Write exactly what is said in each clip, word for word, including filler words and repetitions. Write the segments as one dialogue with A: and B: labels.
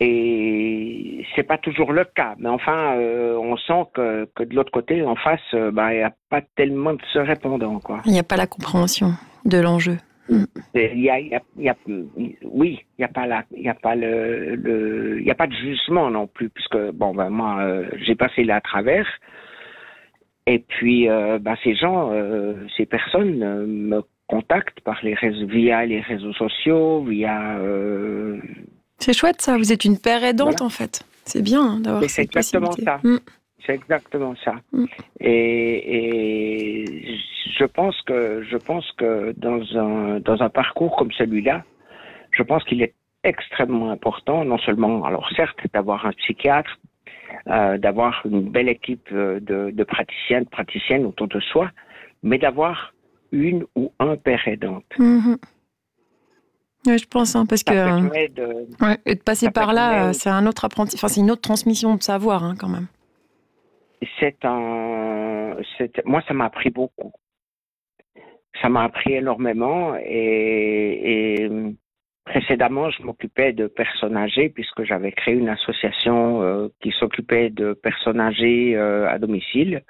A: Et c'est pas toujours le cas, mais enfin, euh, on sent que, que de l'autre côté, en face, euh, bah, il n'y a pas tellement de ce répondant, quoi.
B: Il n'y a pas la compréhension de l'enjeu. Mm.
A: Il y a, il y a, il y a, oui, il n'y a pas la, il y a pas le, le, il y a pas de jugement non plus, puisque bon, ben moi, euh, j'ai passé là à travers, et puis, euh, ben, ces gens, euh, ces personnes euh, me contactent par les réseaux, via les réseaux sociaux, via. Euh,
B: C'est chouette ça. Vous êtes une paire aidante
A: voilà.
B: en fait. C'est bien hein, d'avoir
A: Mais
B: cette
A: c'est exactement
B: possibilité.
A: ça.
B: Mm.
A: C'est exactement ça.
B: Mm.
A: Et, et je pense que je pense que dans un dans un parcours comme celui-là, je pense qu'il est extrêmement important, non seulement, alors certes, d'avoir un psychiatre, euh, d'avoir une belle équipe de, de praticiens, de praticiennes autour de soi, mais d'avoir une ou un père aidante.
B: Mm-hmm. Oui, je pense, hein, parce
A: ça
B: que euh,
A: de,
B: ouais, et de passer par là, euh, c'est un autre apprenti, enfin c'est une autre transmission de savoir, hein, quand même.
A: C'est un, c'est, moi, ça m'a appris beaucoup. Ça m'a appris énormément et, et précédemment, je m'occupais de personnes âgées puisque j'avais créé une association euh, qui s'occupait de personnes âgées euh, à domicile.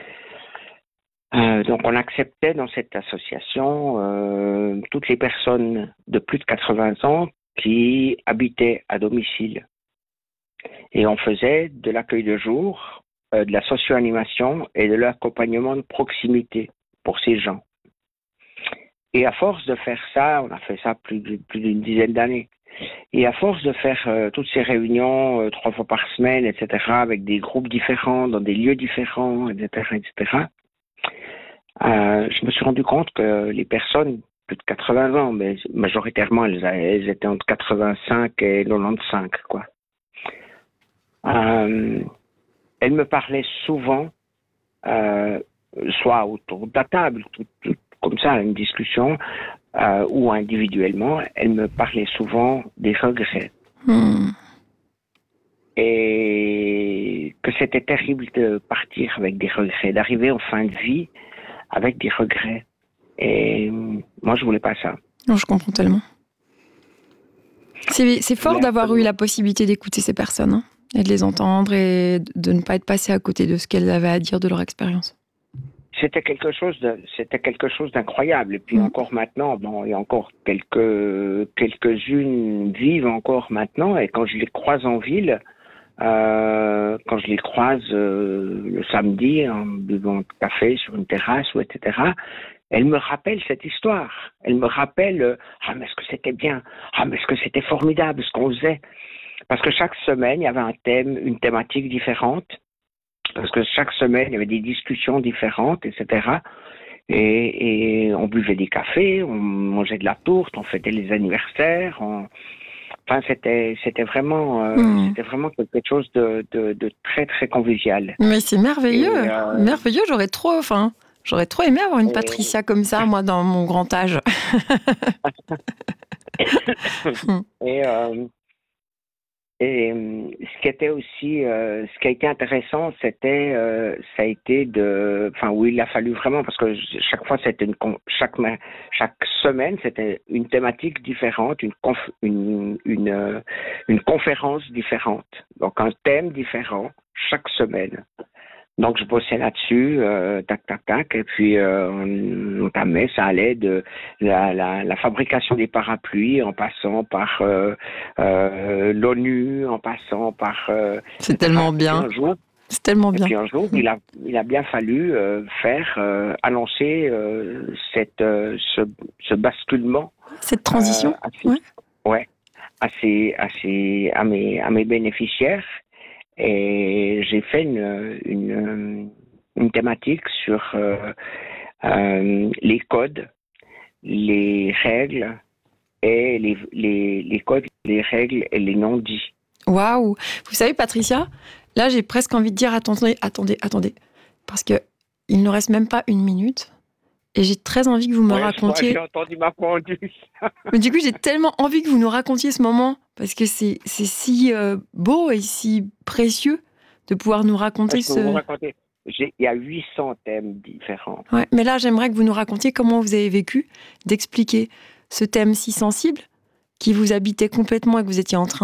A: Euh, donc, on acceptait dans cette association euh, toutes les personnes de plus de quatre-vingts ans qui habitaient à domicile. Et on faisait de l'accueil de jour, euh, de la socio-animation et de l'accompagnement de proximité pour ces gens. Et à force de faire ça, on a fait ça plus, de, plus d'une dizaine d'années, et à force de faire euh, toutes ces réunions euh, trois fois par semaine, et cetera, avec des groupes différents, dans des lieux différents, et cetera, et cetera, euh, je me suis rendu compte que les personnes, plus de quatre-vingts ans, mais majoritairement, elles, elles étaient entre quatre-vingt-cinq et quatre-vingt-quinze, quoi. Euh, elles me parlaient souvent, euh, soit autour de la table, tout, tout, comme ça, une discussion, euh, ou individuellement, elles me parlaient souvent des regrets.
B: Mmh.
A: Et que c'était terrible de partir avec des regrets, d'arriver en fin de vie avec des regrets. Et moi, je voulais pas ça.
B: Non, je comprends tellement. C'est, c'est fort d'avoir eu la possibilité d'écouter ces personnes, hein, et de les entendre et de ne pas être passé à côté de ce qu'elles avaient à dire de leur expérience.
A: C'était quelque chose de, c'était quelque chose d'incroyable. Et puis mmh. encore maintenant, bon, il y a encore quelques, quelques-unes vivent encore maintenant. Et quand je les croise en ville, euh, quand je les croise euh, le samedi en buvant un café sur une terrasse ou et cetera, elles me rappellent cette histoire. Elles me rappellent euh, ah mais est-ce que c'était bien, ah mais est-ce que c'était formidable ce qu'on faisait. Parce que chaque semaine il y avait un thème, une thématique différente. Parce que chaque semaine, il y avait des discussions différentes, et cetera. Et, et on buvait des cafés, on mangeait de la tourte, on fêtait les anniversaires. On... Enfin, c'était, c'était vraiment, euh, mmh. c'était vraiment quelque chose de, de, de très, très convivial.
B: Mais c'est merveilleux, et, euh... merveilleux. J'aurais trop, enfin, j'aurais trop aimé avoir une et... Patricia comme ça, moi, dans mon grand âge.
A: et euh, Et ce qui était aussi, euh, ce qui a été intéressant, c'était, euh, ça a été de, enfin où il a fallu vraiment, parce que chaque fois c'était une, chaque chaque semaine c'était une thématique différente, une conf, une une une conférence différente, donc un thème différent chaque semaine. Donc je bossais là-dessus, euh, tac tac tac, et puis euh, on entamait, ça allait de la, la, la fabrication des parapluies, en passant par euh, euh, l'ONU, en passant par. Euh,
B: C'est tellement bien.
A: Un jour,
B: C'est tellement
A: et
B: bien.
A: puis un jour, il a il a bien fallu euh, faire euh, annoncer euh, cette euh, ce, ce basculement.
B: Cette transition.
A: Euh, à ces, ouais. Ouais, à ces, à ces, à mes à mes bénéficiaires. Et j'ai fait une, une, une thématique sur euh, euh, les codes, les règles et les, les, les codes, les règles et les non-dits.
B: Waouh! Vous savez, Patricia, là, j'ai presque envie de dire attendez, attendez, attendez. Parce qu'il ne nous reste même pas une minute. Et j'ai très envie que vous me
A: ouais,
B: racontiez.
A: J'ai entendu ma pendule.
B: Mais du coup, j'ai tellement envie que vous nous racontiez ce moment. Parce que c'est, c'est si euh, beau et si précieux de pouvoir nous raconter
A: je
B: ce.
A: Vous raconter. J'ai, il y a huit cents thèmes différents.
B: Ouais, mais là, j'aimerais que vous nous racontiez comment vous avez vécu d'expliquer ce thème si sensible qui vous habitait complètement et que vous étiez en train